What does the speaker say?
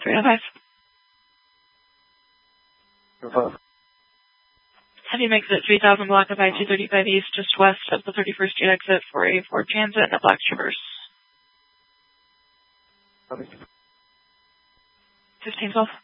395. Confirm. Heavy makes it 3000 block of I-235 east, just west of the 31st Street exit for a Ford Transit and a black Traverse. 1512.